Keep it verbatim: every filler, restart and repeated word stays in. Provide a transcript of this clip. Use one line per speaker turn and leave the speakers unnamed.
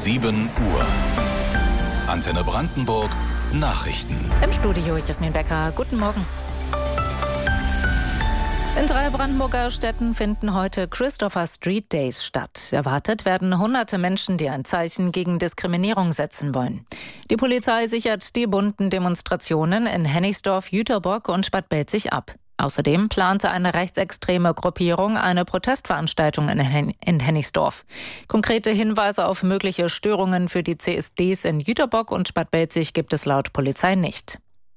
sieben Uhr. Antenne Brandenburg Nachrichten.
Im Studio Jasmin Becker. Guten Morgen. In drei Brandenburger Städten finden heute Christopher Street Days statt. Erwartet werden hunderte Menschen, die ein Zeichen gegen Diskriminierung setzen wollen. Die Polizei sichert die bunten Demonstrationen in Hennigsdorf, Jüterbock und Bad Belzig ab. Außerdem plante eine rechtsextreme Gruppierung eine Protestveranstaltung in, Hen- in Hennigsdorf. Konkrete Hinweise auf mögliche Störungen für die C S Ds in Jüterbock und Bad Belzig gibt es laut Polizei nicht.